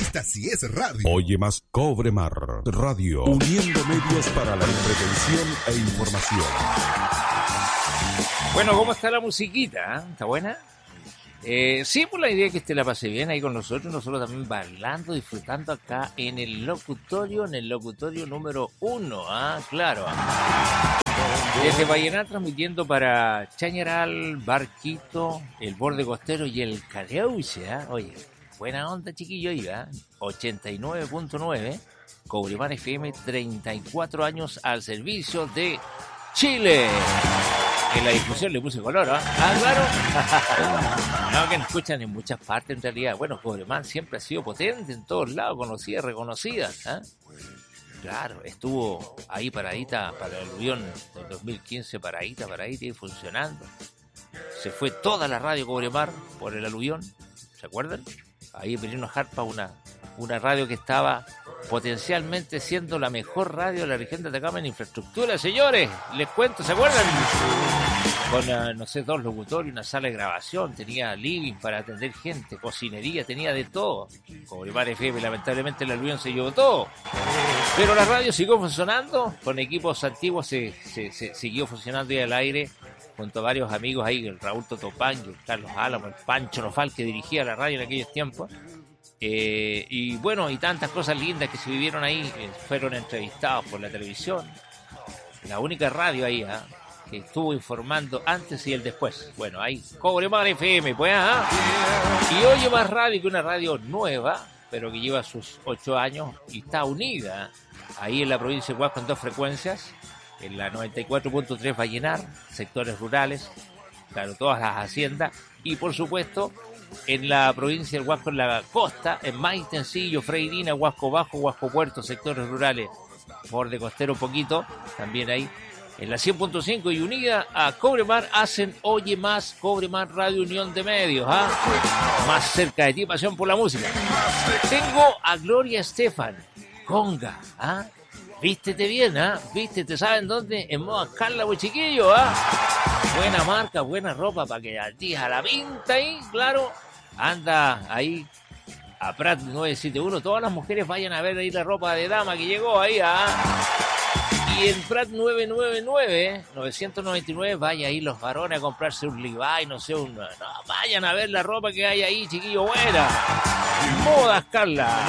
Esta sí es radio. Oye más Cobre Mar Radio, uniendo medios para la entretención e información. Bueno, ¿cómo está la musiquita? ¿Está buena? Sí, pues la idea es que usted la pase bien ahí con nosotros también bailando, disfrutando acá en el locutorio número 1, claro. Desde Vallenar transmitiendo para Chañaral, Barquito, el Borde Costero y el Caleuche, Oye, buena onda, chiquillo, ahí, 89.9, Cobrimar FM, 34 años al servicio de Chile. En la difusión le puse color, claro. No, que nos escuchan en muchas partes en realidad. Bueno, Cobrimar siempre ha sido potente en todos lados, conocida, reconocida, Claro, estuvo ahí paradita para el aluvión del 2015, paradita y funcionando. Se fue toda la radio Cobrimar por el aluvión, ¿se acuerdan? Ahí en Pirino Jarpa, una radio que estaba potencialmente siendo la mejor radio de la región de Atacama en infraestructura, señores, les cuento, ¿se acuerdan? Con, 2 locutorios, una sala de grabación, tenía living para atender gente, cocinería, tenía de todo. Cobrimar FM, lamentablemente el aluvión se llevó todo. Pero la radio siguió funcionando, con equipos antiguos se siguió funcionando ahí al aire, junto a varios amigos ahí, el Raúl Totopán, el Carlos Álamo, el Pancho Nofal, que dirigía la radio en aquellos tiempos. Y bueno, y tantas cosas lindas que se vivieron ahí, fueron entrevistados por la televisión. La única radio ahí, que estuvo informando antes y el después. Bueno, ahí, Cobrimar FM, pues, Y Oye Más Radio, que una radio nueva, pero que lleva sus 8 años y está unida ahí en la provincia de Huasco en 2 frecuencias, en la 94.3 Vallenar, sectores rurales, claro, todas las haciendas, y por supuesto en la provincia del Huasco, en la costa, en Maitencillo, Freirina, Huasco Bajo, Huasco Puerto, sectores rurales, Borde Costero un poquito, también ahí. En la 100.5 y unida a Cobrimar hacen Oye Más, Cobrimar Radio Unión de Medios, Más cerca de ti, pasión por la música. Tengo a Gloria Estefan, conga, Vístete bien, Vístete, ¿saben dónde? En Moda Carla, pues, chiquillo, Buena marca, buena ropa para que al día a la pinta ahí, claro. Anda ahí a Prat 971, todas las mujeres vayan a ver ahí la ropa de dama que llegó ahí, Y en Prat 999, vaya ahí los varones a comprarse un Levi's, no, vayan a ver la ropa que hay ahí, chiquillo, buena. Modas Carla.